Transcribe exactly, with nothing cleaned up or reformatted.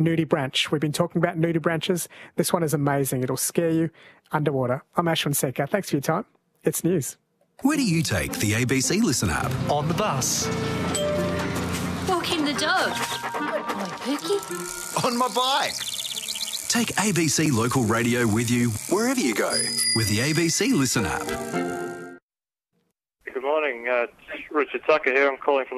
nudibranch. We've been talking about nudibranches. This one is amazing. It'll scare you underwater. I'm Ashwin Sekar. Thanks for your time. It's news. Where do you take the A B C Listen app? On the bus. Walking the dog. My Pookie. On my bike. Take A B C Local Radio with you wherever you go with the A B C Listen app. Good morning. Uh, Richard Tucker here. I'm calling from